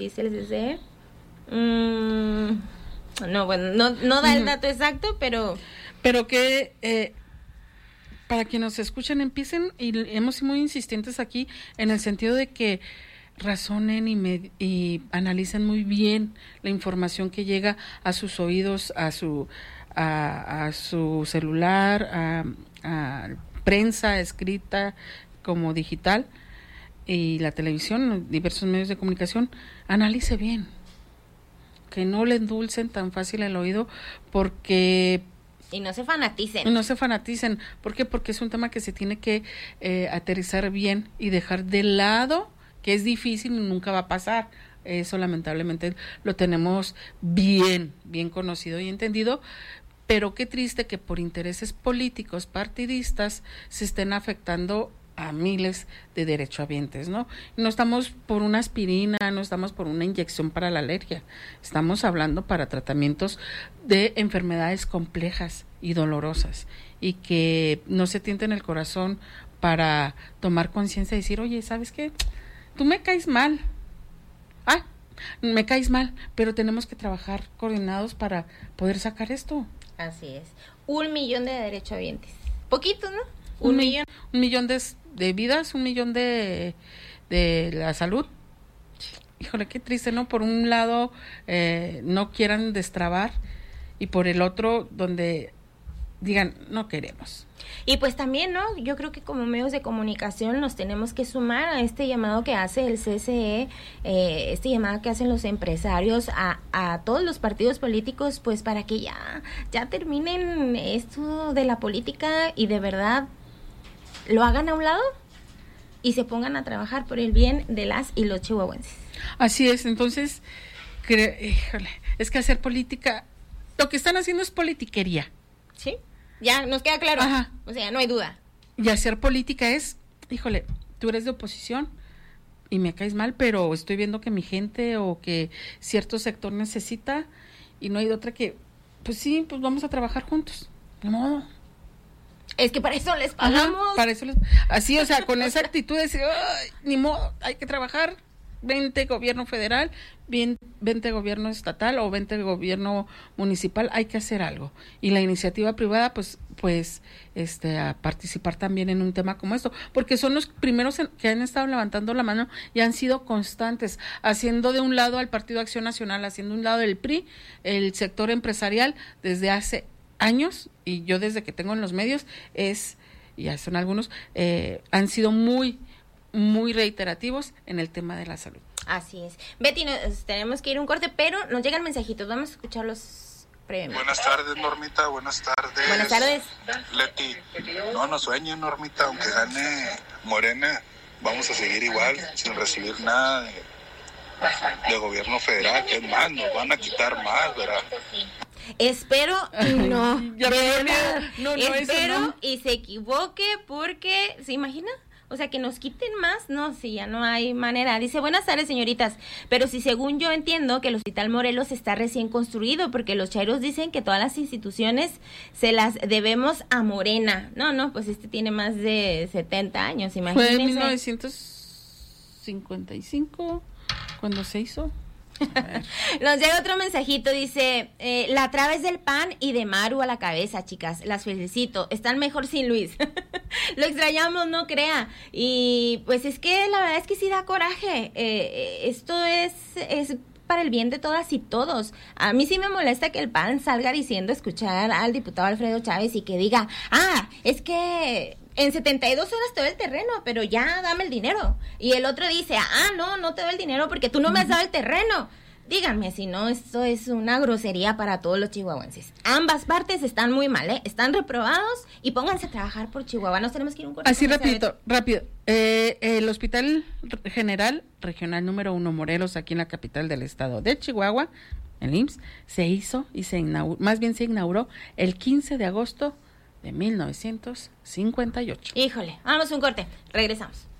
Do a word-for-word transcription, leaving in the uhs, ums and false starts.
dice el C C E. Mm, no, bueno, no, no da el dato exacto, pero... Pero que... Eh, para quienes nos escuchan, empiecen, y hemos sido muy insistentes aquí, en el sentido de que razonen y, me, y analicen muy bien la información que llega a sus oídos, a su a, a su celular, a, a prensa escrita como digital, y la televisión, diversos medios de comunicación. Analice bien, que no le endulcen tan fácil el oído, porque... Y no se fanaticen. Y no se fanaticen. ¿Por qué? Porque es un tema que se tiene que eh, aterrizar bien y dejar de lado, que es difícil y nunca va a pasar. Eso lamentablemente lo tenemos bien, bien conocido y entendido, pero qué triste que por intereses políticos, partidistas, se estén afectando a miles de derechohabientes, ¿no? No estamos por una aspirina, no estamos por una inyección para la alergia, estamos hablando para tratamientos de enfermedades complejas y dolorosas, y que no se tienten el corazón para tomar conciencia y decir, oye, ¿sabes qué? Tú me caes mal, ah, me caes mal, pero tenemos que trabajar coordinados para poder sacar esto. Así es, un millón de derechohabientes, poquito, ¿no? Un, un millón. Un millón de, de vidas, un millón de, de la salud. Híjole, qué triste, ¿no? Por un lado, eh, no quieran destrabar, y por el otro, donde digan, no queremos. Y pues también, ¿no? Yo creo que como medios de comunicación nos tenemos que sumar a este llamado que hace el C C E, eh, este llamado que hacen los empresarios a, a todos los partidos políticos, pues para que ya, ya terminen esto de la política y de verdad lo hagan a un lado y se pongan a trabajar por el bien de las y los chihuahuenses. Así es, entonces, cre- híjole, es que hacer política, lo que están haciendo es politiquería. ¿Sí? Ya, nos queda claro. Ajá. O sea, no hay duda. Y hacer política es, híjole, tú eres de oposición y me caes mal, pero estoy viendo que mi gente o que cierto sector necesita, y no hay de otra que, pues sí, pues vamos a trabajar juntos. De modo. Es que para eso les pagamos. Ajá, para eso les, así, o sea, con esa actitud de decir, ay, ni modo, hay que trabajar. Vente gobierno federal, vente gobierno estatal o vente gobierno municipal, hay que hacer algo. Y la iniciativa privada, pues, pues, este, a participar también en un tema como esto, porque son los primeros en, que han estado levantando la mano y han sido constantes, haciendo de un lado al Partido Acción Nacional, haciendo de un lado el P R I, el sector empresarial, desde hace años, y yo desde que tengo en los medios, es, ya son algunos, eh, han sido muy muy reiterativos en el tema de la salud. Así es. Betty, nos, tenemos que ir a un corte, pero nos llegan mensajitos, vamos a escucharlos previamente. Buenas tardes, Normita, buenas tardes. Buenas tardes. Leti, no nos sueñen, Normita, aunque gane Morena, vamos a seguir igual, sin recibir nada de, de gobierno federal, que es más, nos van a quitar más, ¿verdad? Espero no, ya de me verdad, no, no, espero eso no. Y se equivoque, porque, ¿se imagina? O sea, que nos quiten más, no, sí, ya no hay manera. Dice, buenas tardes, señoritas, pero si según yo entiendo que el Hospital Morelos está recién construido, porque los chairos dicen que todas las instituciones se las debemos a Morena. No, no, pues este tiene más de setenta años, imagínense. Fue en mil novecientos cincuenta y cinco cuando se hizo. Nos llega otro mensajito, dice, eh, la traba es del P A N y de Maru a la cabeza, chicas, las felicito, están mejor sin Luis. Lo extrañamos, no crea. Y pues es que la verdad es que sí da coraje. Eh, esto es, es para el bien de todas y todos. A mí sí me molesta que el P A N salga diciendo, escuchar al diputado Alfredo Chávez y que diga, ah, es que en setenta y dos horas te doy el terreno, pero ya dame el dinero. Y el otro dice, ah, no, no te doy el dinero porque tú no me has dado el terreno. Díganme si no, esto es una grosería para todos los chihuahuenses. Ambas partes están muy mal, ¿eh? Están reprobados, y pónganse a trabajar por Chihuahua. Nos tenemos que ir un corte. Así rapidito, rápido. Eh, el Hospital General Regional número uno Morelos, aquí en la capital del estado de Chihuahua, el I M S S, se hizo y se inauguró, más bien se inauguró el quince de agosto de mil novecientos cincuenta y ocho. Híjole, vamos a un corte, regresamos.